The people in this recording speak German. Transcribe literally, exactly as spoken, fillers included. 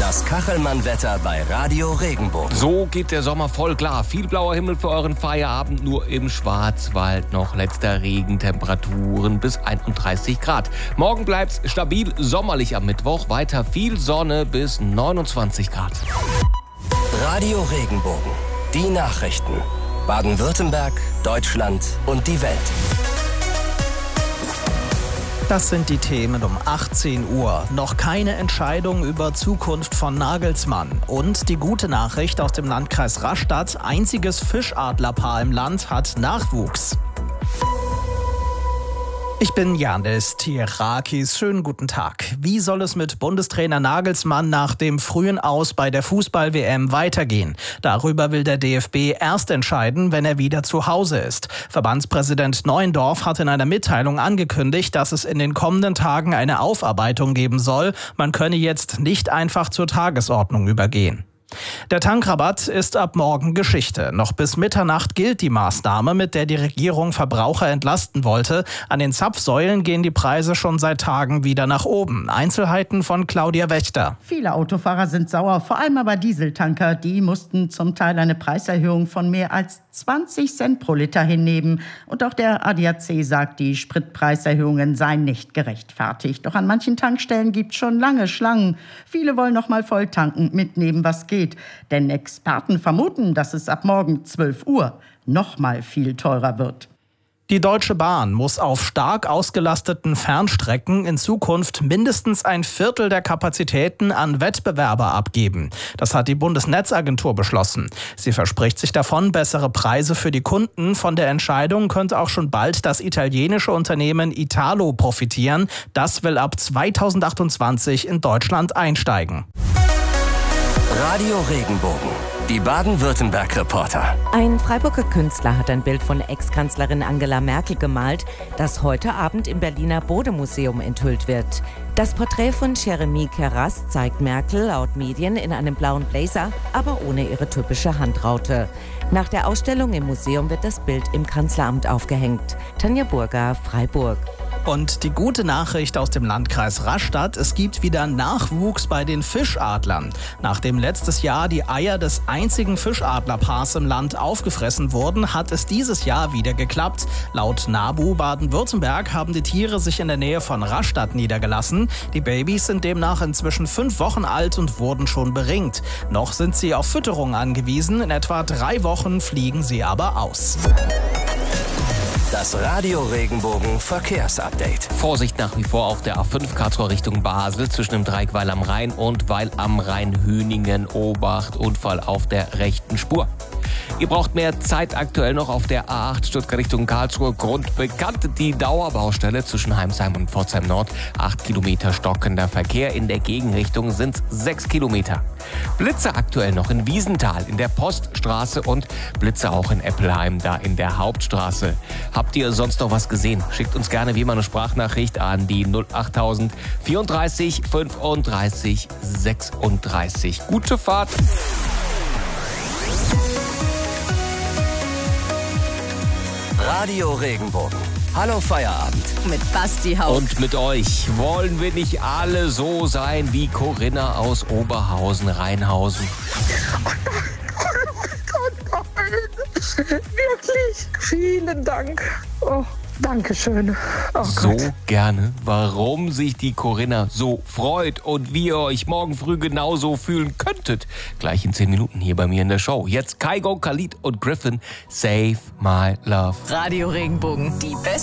Das Kachelmann-Wetter bei Radio Regenbogen. So geht der Sommer voll klar. Viel blauer Himmel für euren Feierabend, nur im Schwarzwald noch letzter Regen, Temperaturen bis einunddreißig Grad. Morgen bleibt's stabil sommerlich am Mittwoch, weiter viel Sonne bis neunundzwanzig Grad. Radio Regenbogen, die Nachrichten. Baden-Württemberg, Deutschland und die Welt. Das sind die Themen um achtzehn Uhr. Noch keine Entscheidung über Zukunft von Nagelsmann. Und die gute Nachricht aus dem Landkreis Rastatt: einziges Fischadlerpaar im Land hat Nachwuchs. Ich bin Janis Tirakis. Schönen guten Tag. Wie soll es mit Bundestrainer Nagelsmann nach dem frühen Aus bei der Fußball-W M weitergehen? Darüber will der D F B erst entscheiden, wenn er wieder zu Hause ist. Verbandspräsident Neuendorf hat in einer Mitteilung angekündigt, dass es in den kommenden Tagen eine Aufarbeitung geben soll. Man könne jetzt nicht einfach zur Tagesordnung übergehen. Der Tankrabatt ist ab morgen Geschichte. Noch bis Mitternacht gilt die Maßnahme, mit der die Regierung Verbraucher entlasten wollte. An den Zapfsäulen gehen die Preise schon seit Tagen wieder nach oben. Einzelheiten von Claudia Wächter. Viele Autofahrer sind sauer, vor allem aber Dieseltanker. Die mussten zum Teil eine Preiserhöhung von mehr als zwanzig Cent pro Liter hinnehmen. Und auch der A D A C sagt, die Spritpreiserhöhungen seien nicht gerechtfertigt. Doch an manchen Tankstellen gibt es schon lange Schlangen. Viele wollen noch mal voll tanken, mitnehmen, was geht. Denn Experten vermuten, dass es ab morgen zwölf Uhr noch mal viel teurer wird. Die Deutsche Bahn muss auf stark ausgelasteten Fernstrecken in Zukunft mindestens ein Viertel der Kapazitäten an Wettbewerber abgeben. Das hat die Bundesnetzagentur beschlossen. Sie verspricht sich davon bessere Preise für die Kunden. Von der Entscheidung könnte auch schon bald das italienische Unternehmen Italo profitieren. Das will ab zweitausendachtundzwanzig in Deutschland einsteigen. Radio Regenbogen, die Baden-Württemberg-Reporter. Ein Freiburger Künstler hat ein Bild von Ex-Kanzlerin Angela Merkel gemalt, das heute Abend im Berliner Bode-Museum enthüllt wird. Das Porträt von Jeremy Keras zeigt Merkel laut Medien in einem blauen Blazer, aber ohne ihre typische Handraute. Nach der Ausstellung im Museum wird das Bild im Kanzleramt aufgehängt. Tanja Burger, Freiburg. Und die gute Nachricht aus dem Landkreis Rastatt: Es gibt wieder Nachwuchs bei den Fischadlern. Nachdem letztes Jahr die Eier des einzigen Fischadlerpaars im Land aufgefressen wurden, hat es dieses Jahr wieder geklappt. Laut NABU Baden-Württemberg haben die Tiere sich in der Nähe von Rastatt niedergelassen. Die Babys sind demnach inzwischen fünf Wochen alt und wurden schon beringt. Noch sind sie auf Fütterung angewiesen. In etwa drei Wochen fliegen sie aber aus. Das Radio Regenbogen Verkehrsupdate. Vorsicht nach wie vor auf der A fünf Karlsruhe Richtung Basel zwischen dem Dreieck Weil am Rhein und Weil am Rhein-Hüningen. Obacht, Unfall auf der rechten Spur. Ihr braucht mehr Zeit aktuell noch auf der A acht Stuttgart Richtung Karlsruhe. Grund bekannt, die Dauerbaustelle zwischen Heimsheim und Pforzheim Nord. Acht Kilometer stockender Verkehr. In der Gegenrichtung sind es sechs Kilometer. Blitze aktuell noch in Wiesenthal in der Poststraße und Blitze auch in Eppelheim, da in der Hauptstraße. Habt ihr sonst noch was gesehen? Schickt uns gerne wie immer eine Sprachnachricht an die null acht null null vierunddreißig fünfunddreißig sechsunddreißig. Gute Fahrt! Radio Regenbogen. Hallo Feierabend. Mit Basti Haupt. Und mit euch wollen wir nicht alle so sein wie Corinna aus Oberhausen-Rheinhausen. Oh Gott, nein. Wirklich. Vielen Dank. Oh, danke schön. Oh so Gott. gerne, warum sich die Corinna so freut und wie ihr euch morgen früh genauso fühlen könntet. Gleich in zehn Minuten hier bei mir in der Show. Jetzt Kygo, Khalid und Griffin, Save My Love. Radio Regenbogen, die beste